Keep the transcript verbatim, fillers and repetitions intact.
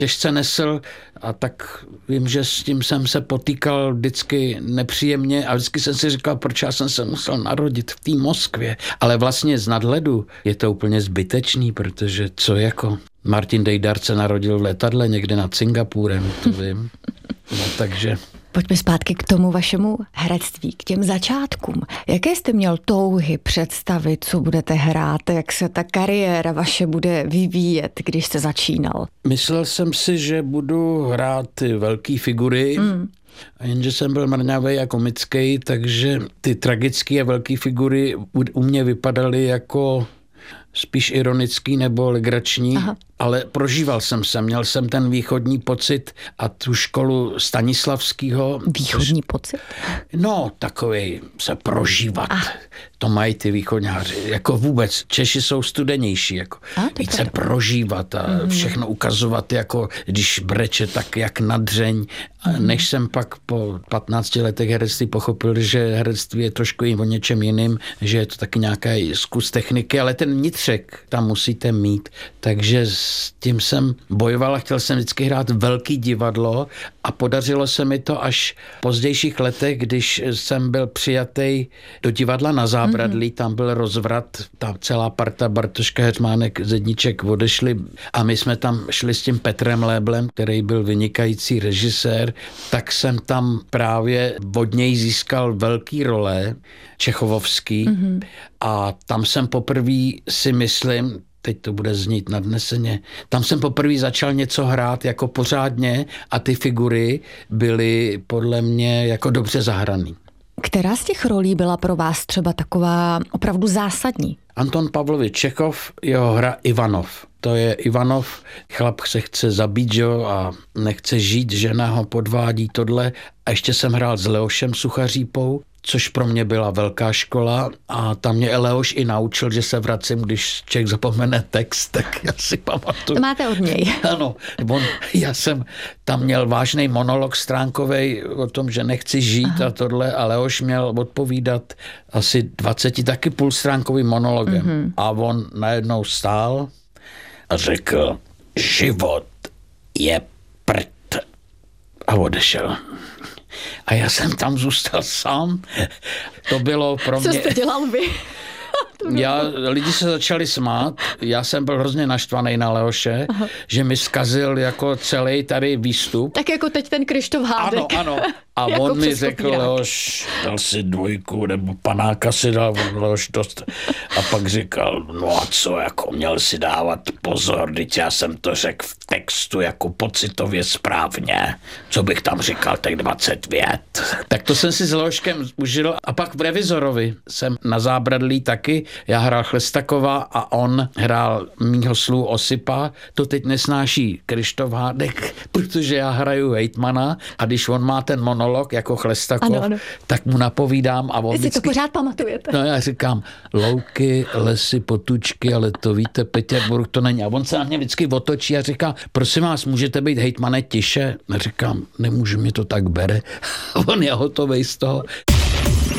těžce nesl a tak vím, že s tím jsem se potýkal vždycky nepříjemně a vždycky jsem si říkal, proč já jsem se musel narodit v té Moskvě. Ale vlastně z nadhledu je to úplně zbytečný, protože co jako Martin Dejdar se narodil v letadle někde nad Singapurem, to vím. No, takže... Pojďme zpátky k tomu vašemu herectví, k těm začátkům. Jaké jste měl touhy, představy, co budete hrát, jak se ta kariéra vaše bude vyvíjet, když jste začínal? Myslel jsem si, že budu hrát ty velké figury, mm. A jenže jsem byl mrňavej a komický, takže ty tragické a velké figury u mě vypadaly jako spíš ironický nebo legrační. Aha. Ale prožíval jsem se, měl jsem ten východní pocit a tu školu Stanislavského. Východní pocit? No, takovej se prožívat. Ah. To mají ty východňáři. Jako vůbec, Češi jsou studenější. Jako ah, víc se prožívat a mm. všechno ukazovat, jako když breče, tak jak na dřeň. Mm. Než jsem pak po patnácti letech herectví pochopil, že herectví je trošku i o něčem jiným, že je to taky nějaký zkus techniky, ale ten vnitřek tam musíte mít. Takže s tím jsem bojoval a chtěl jsem vždycky hrát velký divadlo a podařilo se mi to až v pozdějších letech, když jsem byl přijatý do divadla na Zábradlí, mm-hmm. tam byl rozvrat, ta celá parta Bartoška, Heřmánek, Zedníček odešli a my jsme tam šli s tím Petrem Léblem, který byl vynikající režisér, tak jsem tam právě od něj získal velký role, čechovovský, mm-hmm. a tam jsem poprvé si myslím, teď to bude znít nadneseně, tam jsem poprvé začal něco hrát jako pořádně a ty figury byly podle mě jako dobře zahraný. Která z těch rolí byla pro vás třeba taková opravdu zásadní? Anton Pavlovič Čechov, jeho hra Ivanov. To je Ivanov, chlap se chce zabít, jo, a nechce žít, žena ho podvádí tohle. A ještě jsem hrál s Leošem Suchařípou, což pro mě byla velká škola a tam mě Leoš i naučil, že se vracím, když člověk zapomene text, tak já si pamatuju. To máte od něj. Ano, on, já jsem tam měl vážný monolog stránkovej o tom, že nechci žít. Aha. A tohle a Leoš měl odpovídat asi dvaceti taky půlstránkovým monologem. Mm-hmm. A on najednou stál a řekl, život je prd. A odešel. A já jsem tam zůstal sám. To bylo pro mě... Co jste dělal vy? Já, lidi se začali smát, já jsem byl hrozně naštvaný na Leoše, aha. že mi zkazil jako celý tady výstup. Tak jako teď ten Kryštof Hádek. Ano, ano. A jako on mi řekl, Leoš, dal si dvojku, nebo panáka si dal, Leoš dost. A pak říkal, no a co, jako měl si dávat pozor, teď já jsem to řekl v textu jako pocitově správně. Co bych tam říkal, tak dvacet vět. Tak to jsem si s Leoškem užil. A pak v Revizorovi jsem na Zábradlí taky, já hrál Chlestakova a on hrál mýho slu Osipa. To teď nesnáší Kryštof Hádek, protože já hraju hejtmana a když on má ten monolog jako Chlestakov, ano, ano. tak mu napovídám a on vy si vždycky... to pořád pamatujete. No já říkám, louky, lesy, potůčky, ale to víte, Petěrburg to není. A on se na mě vždycky otočí a říká, prosím vás, můžete být hejtmane tiše? A říkám, nemůžu, mě to tak bere. On je hotovej z toho.